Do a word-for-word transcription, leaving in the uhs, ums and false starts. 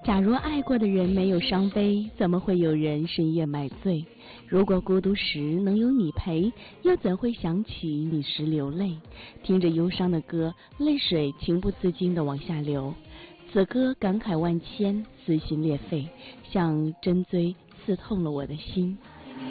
假如爱过的人没有伤悲，怎么会有人深夜买醉？如果孤独时能有你陪，又怎会想起你时流泪？听着忧伤的歌，泪水情不自禁地往下流。此歌感慨万千，撕心裂肺，像针锥刺痛了我的心。